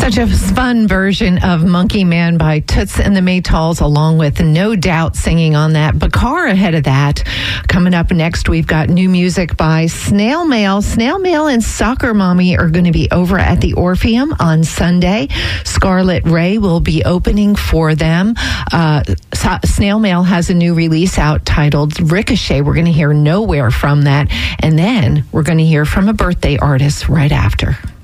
Such a fun version of Monkey Man by Toots and the Maytals, along with No Doubt singing on that. Bakar ahead of that. Coming up next, we've got new music by Snail Mail. Snail Mail and Soccer Mommy are going to be over at the Orpheum on Sunday. Scarlet Ray will be opening for them. Snail Mail has a new release out titled Ricochet. We're going to hear Nowhere from that. And then we're going to hear from a birthday artist right after.